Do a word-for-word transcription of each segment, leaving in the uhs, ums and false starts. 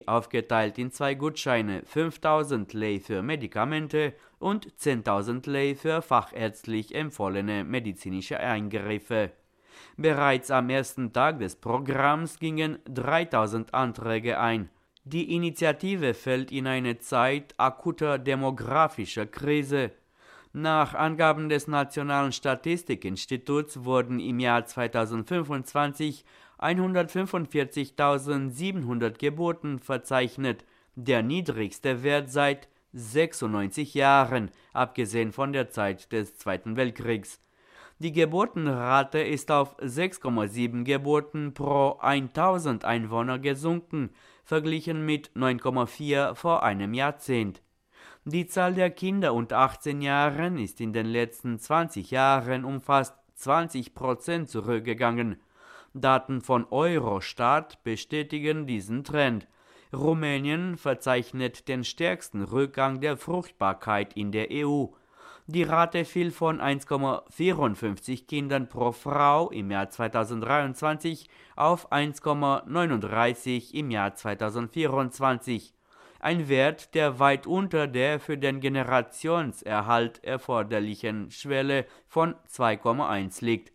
aufgeteilt in zwei Gutscheine, fünftausend Lei für Medikamente und zehntausend Lei für fachärztlich empfohlene medizinische Eingriffe. Bereits am ersten Tag des Programms gingen dreitausend Anträge ein. Die Initiative fällt in eine Zeit akuter demografischer Krise. Nach Angaben des Nationalen Statistikinstituts wurden im Jahr zweitausendfünfundzwanzig hundertfünfundvierzigtausendsiebenhundert Geburten verzeichnet, der niedrigste Wert seit sechsundneunzig Jahren, abgesehen von der Zeit des Zweiten Weltkriegs. Die Geburtenrate ist auf sechs Komma sieben Geburten pro tausend Einwohner gesunken, verglichen mit neun Komma vier vor einem Jahrzehnt. Die Zahl der Kinder unter achtzehn Jahren ist in den letzten zwanzig Jahren um fast zwanzig Prozent zurückgegangen. Daten von Eurostat bestätigen diesen Trend. Rumänien verzeichnet den stärksten Rückgang der Fruchtbarkeit in der E U. Die Rate fiel von eins Komma vierundfünfzig Kindern pro Frau im Jahr zweitausenddreiundzwanzig auf eins Komma neununddreißig im Jahr zweitausendvierundzwanzig. Ein Wert, der weit unter der für den Generationserhalt erforderlichen Schwelle von zwei Komma eins liegt.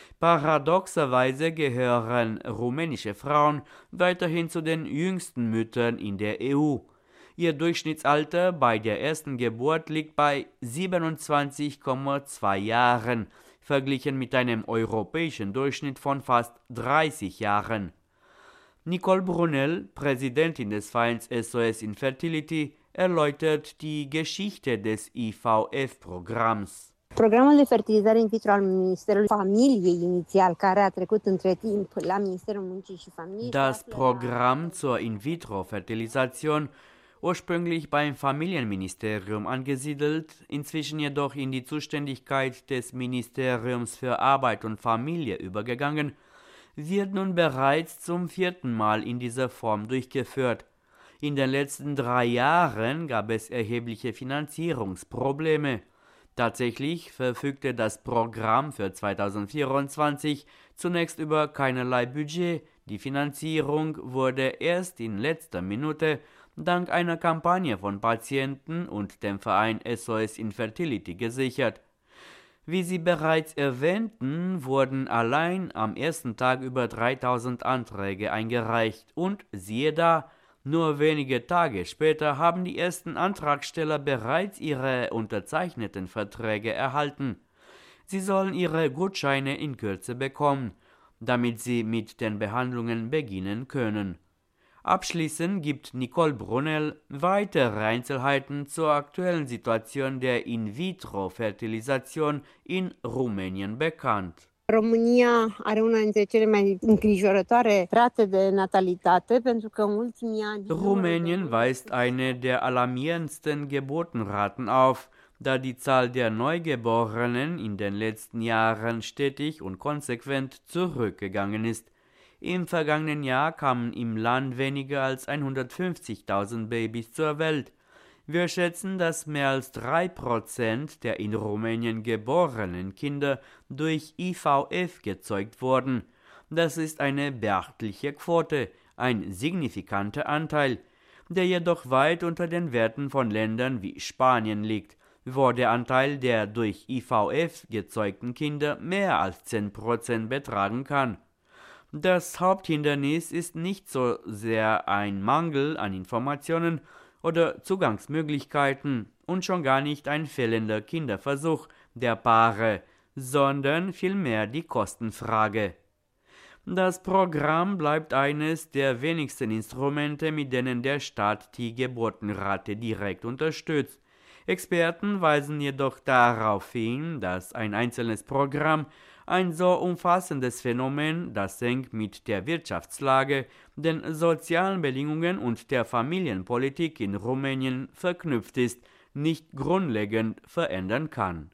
Paradoxerweise gehören rumänische Frauen weiterhin zu den jüngsten Müttern in der E U. Ihr Durchschnittsalter bei der ersten Geburt liegt bei siebenundzwanzig Komma zwei Jahren, verglichen mit einem europäischen Durchschnitt von fast dreißig Jahren. Nicole Brunel, Präsidentin des Vereins S O S Infertility, erläutert die Geschichte des I V F-Programms. Programul de fertilizare in vitro al Ministerului Familiei inițial, care a trecut între timp la Ministerul Muncii și Familiei. Das Programm zur In-vitro-Fertilisation, ursprünglich beim Familienministerium angesiedelt, inzwischen jedoch in die Zuständigkeit des Ministeriums für Arbeit und Familie übergegangen, wird nun bereits zum vierten Mal in dieser Form durchgeführt. In den letzten drei Jahren gab es erhebliche Finanzierungsprobleme. Tatsächlich verfügte das Programm für zweitausendvierundzwanzig zunächst über keinerlei Budget. Die Finanzierung wurde erst in letzter Minute dank einer Kampagne von Patienten und dem Verein S O S Infertility gesichert. Wie Sie bereits erwähnten, wurden allein am ersten Tag über dreitausend Anträge eingereicht und siehe da, nur wenige Tage später haben die ersten Antragsteller bereits ihre unterzeichneten Verträge erhalten. Sie sollen ihre Gutscheine in Kürze bekommen, damit sie mit den Behandlungen beginnen können. Abschließend gibt Nicole Brunel weitere Einzelheiten zur aktuellen Situation der In-vitro-Fertilisation in Rumänien bekannt. România are una dintre cele mai îngrijorătoare rate de natalitate, pentru că în ultimii ani Rumänien weist eine der alarmierendsten Geburtenraten auf, da die Zahl der Neugeborenen in den letzten Jahren stetig und konsequent zurückgegangen ist. Im vergangenen Jahr kamen im Land weniger als hundertfünfzigtausend Babys zur Welt. Wir schätzen, dass mehr als drei Prozent der in Rumänien geborenen Kinder durch I V F gezeugt wurden. Das ist eine beachtliche Quote, ein signifikanter Anteil, der jedoch weit unter den Werten von Ländern wie Spanien liegt, wo der Anteil der durch I V F gezeugten Kinder mehr als zehn Prozent betragen kann. Das Haupthindernis ist nicht so sehr ein Mangel an Informationen oder Zugangsmöglichkeiten und schon gar nicht ein fehlender Kinderversuch der Paare, sondern vielmehr die Kostenfrage. Das Programm bleibt eines der wenigsten Instrumente, mit denen der Staat die Geburtenrate direkt unterstützt. Experten weisen jedoch darauf hin, dass ein einzelnes Programm ein so umfassendes Phänomen, das eng mit der Wirtschaftslage, den sozialen Bedingungen und der Familienpolitik in Rumänien verknüpft ist, nicht grundlegend verändern kann.